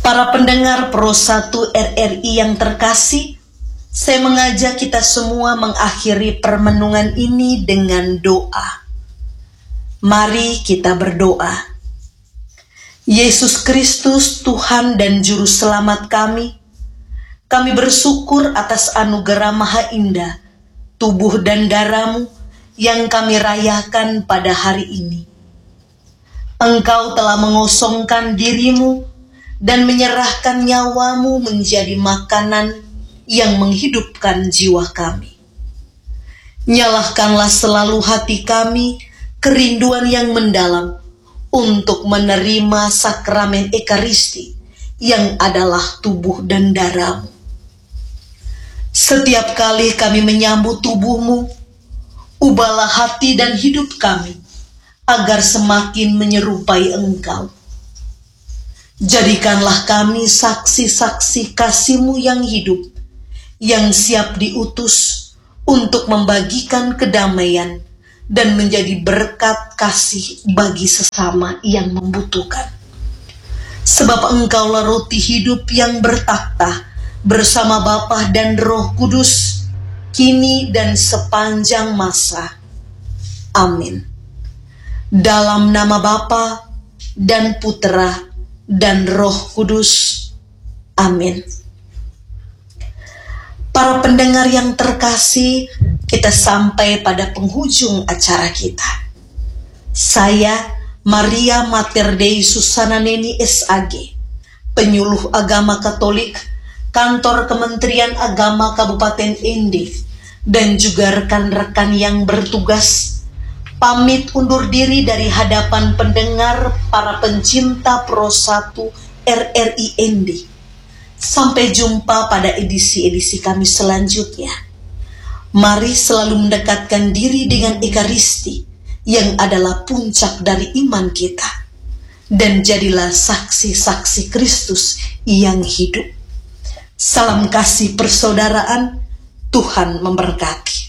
Para pendengar Pro 1 RRI yang terkasih, saya mengajak kita semua mengakhiri permenungan ini dengan doa. Mari kita berdoa. Yesus Kristus, Tuhan dan Juru Selamat kami bersyukur atas anugerah maha indah, tubuh dan darah-Mu yang kami rayakan pada hari ini. Engkau telah mengosongkan diri-Mu dan menyerahkan nyawa-Mu menjadi makanan yang menghidupkan jiwa kami. Nyalahkanlah selalu hati kami kerinduan yang mendalam untuk menerima sakramen Ekaristi yang adalah tubuh dan darah-Mu. Setiap kali kami menyambut tubuh-Mu, ubahlah hati dan hidup kami agar semakin menyerupai Engkau. Jadikanlah kami saksi-saksi kasih-Mu yang hidup, yang siap diutus untuk membagikan kedamaian dan menjadi berkat kasih bagi sesama yang membutuhkan. Sebab Engkaulah roti hidup yang bertakhta bersama Bapa dan Roh Kudus, kini dan sepanjang masa. Amin. Dalam nama Bapa dan Putra dan Roh Kudus. Amin. Para pendengar yang terkasih, kita sampai pada penghujung acara kita. Saya, Maria Mater Dei Susana Neni SAG, penyuluh agama Katolik, Kantor Kementerian Agama Kabupaten Ende, dan juga rekan-rekan yang bertugas, pamit undur diri dari hadapan pendengar para pencinta Pro 1 RRI Ende. Sampai jumpa pada edisi-edisi kami selanjutnya. Mari selalu mendekatkan diri dengan Ekaristi yang adalah puncak dari iman kita. Dan jadilah saksi-saksi Kristus yang hidup. Salam kasih persaudaraan, Tuhan memberkati.